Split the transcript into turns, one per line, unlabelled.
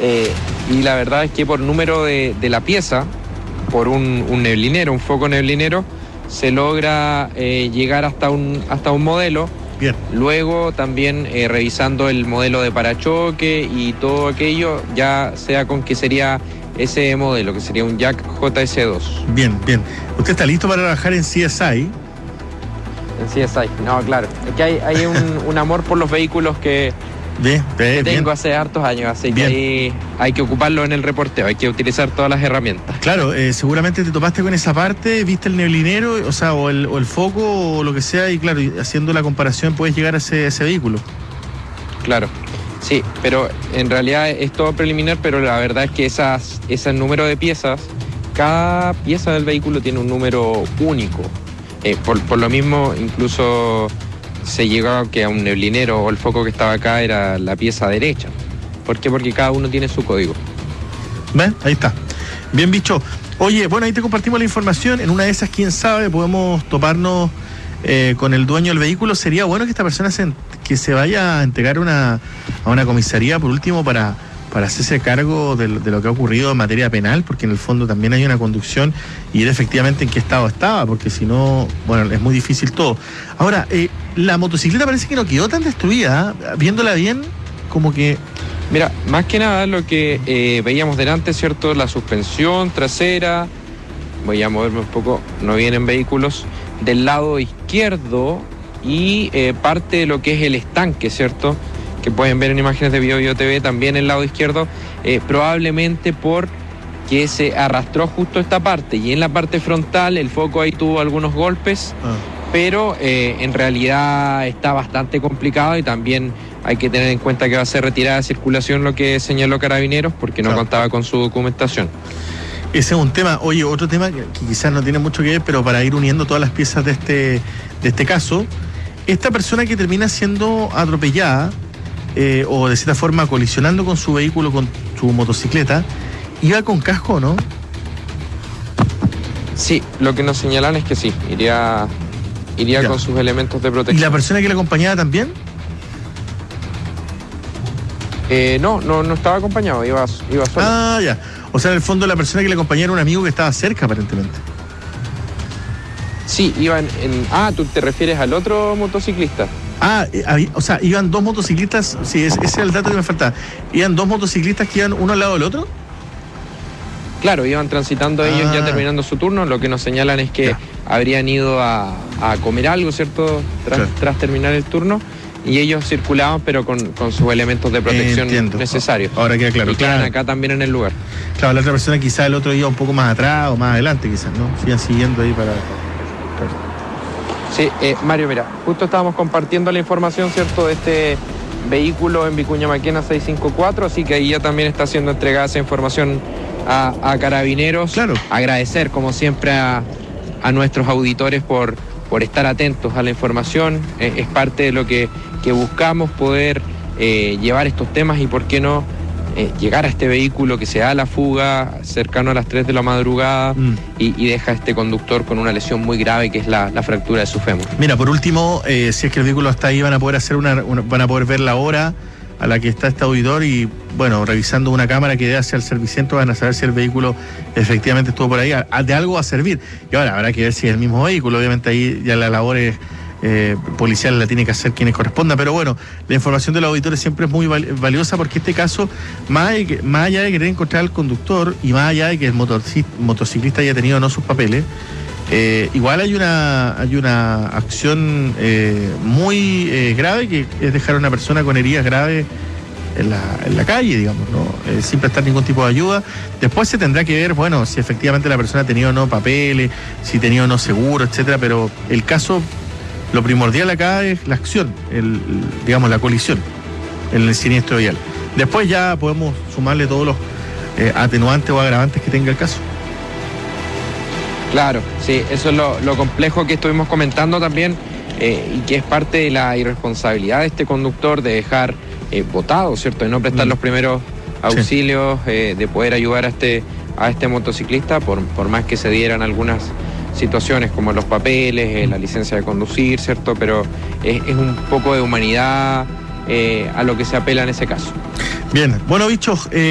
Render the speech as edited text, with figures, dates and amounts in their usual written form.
y la verdad es que por número de la pieza, por un neblinero, un foco neblinero, se logra llegar hasta un modelo.
Bien.
Luego también revisando el modelo de parachoque y todo aquello, ya sea con que sería ese modelo, que sería un Jack JS2.
Bien, bien. ¿Usted está listo para trabajar en CSI?
En CSI, no, claro. Es que hay un amor por los vehículos que tengo hace hartos años, así
bien.
Que ahí hay que ocuparlo en el reporteo, hay que utilizar todas las herramientas.
Claro, seguramente te topaste con esa parte, viste el neblinero, o el foco o lo que sea, y claro, haciendo la comparación puedes llegar a ese vehículo.
Claro. Sí, pero en realidad es todo preliminar, pero la verdad es que ese número de piezas, cada pieza del vehículo tiene un número único. Por lo mismo, incluso se llegó a que a un neblinero o el foco que estaba acá era la pieza derecha. ¿Por qué? Porque cada uno tiene su código.
¿Ven? Ahí está. Bien, bicho. Oye, bueno, ahí te compartimos la información. En una de esas, quién sabe, podemos toparnos con el dueño del vehículo. Sería bueno que esta persona que se vaya a entregar a una comisaría, por último, para hacerse cargo de lo que ha ocurrido en materia penal, porque en el fondo también hay una conducción y era efectivamente en qué estado estaba, porque si no, bueno, es muy difícil todo. Ahora, la motocicleta parece que no quedó tan destruida, ¿eh? Viéndola bien, como que...
Mira, más que nada lo que veíamos delante, ¿cierto? La suspensión trasera, voy a moverme un poco, no vienen vehículos, del lado izquierdo y parte de lo que es el estanque, ¿cierto? Que pueden ver en imágenes de BioBio TV, también el lado izquierdo, probablemente porque se arrastró justo esta parte, y en la parte frontal el foco ahí tuvo algunos golpes, pero en realidad está bastante complicado, y también hay que tener en cuenta que va a ser retirada de circulación, lo que señaló Carabineros, porque no contaba con su documentación.
Ese es un tema. Oye, otro tema que quizás no tiene mucho que ver, pero para ir uniendo todas las piezas de este caso, esta persona que termina siendo atropellada, o de cierta forma colisionando con su vehículo, con su motocicleta, ¿iba con casco o no?
Sí, lo que nos señalan es que sí, iría con sus elementos de protección.
¿Y la persona que le acompañaba también?
No estaba acompañado, iba solo.
Ah, ya. O sea, en el fondo la persona que le acompañaba era un amigo que estaba cerca, aparentemente.
Sí, iban en... Ah, ¿tú te refieres al otro motociclista?
Ah, o sea, iban dos motociclistas, sí, ese es el dato que me faltaba. ¿Iban dos motociclistas que iban uno al lado del otro?
Claro, iban transitando ellos ya terminando su turno. Lo que nos señalan es que habrían ido a comer algo, ¿cierto? Tras terminar el turno, y ellos circulaban, pero con sus elementos de protección necesarios.
Ahora queda claro.
Y quedan acá también en el lugar.
Claro, la otra persona quizás el otro iba un poco más atrás o más adelante, quizás, ¿no? Sigan siguiendo ahí para...
Sí, Mario, mira, justo estábamos compartiendo la información, ¿cierto?, de este vehículo en Vicuña Maquena 654, así que ahí ya también está siendo entregada esa información a Carabineros.
Claro.
Agradecer, como siempre, a nuestros auditores por estar atentos a la información. Es parte de lo que buscamos, poder llevar estos temas y, ¿por qué no?, llegar a este vehículo que se da la fuga cercano a las 3 de la madrugada y deja a este conductor con una lesión muy grave, que es la fractura de su fémur.
Mira, por último, si es que el vehículo está ahí, van a poder hacer van a poder ver la hora a la que está este auditor, y bueno, revisando una cámara que dé hacia el servicentro van a saber si el vehículo efectivamente estuvo por ahí. De algo va a servir. Y ahora habrá que ver si es el mismo vehículo. Obviamente ahí ya la labor policial la tiene que hacer quienes corresponda, pero bueno, la información de los auditores siempre es muy valiosa, porque este caso, más allá de querer encontrar al conductor y más allá de que el motociclista haya tenido o no sus papeles, igual hay una acción muy grave, que es dejar a una persona con heridas graves en la calle, digamos, ¿no? Sin prestar ningún tipo de ayuda. Después se tendrá que ver, bueno, si efectivamente la persona tenía o no papeles, si tenía o no seguro, etcétera, pero el caso, lo primordial acá es la acción, digamos, la colisión en el siniestro vial. Después ya podemos sumarle todos los atenuantes o agravantes que tenga el caso.
Claro, sí, eso es lo complejo que estuvimos comentando también, y que es parte de la irresponsabilidad de este conductor de dejar botado, ¿cierto?, de no prestar los primeros auxilios, de poder ayudar a este motociclista, por más que se dieran algunas situaciones como los papeles, la licencia de conducir, ¿cierto? Pero es un poco de humanidad a lo que se apela en ese caso.
Bien, bueno, bichos,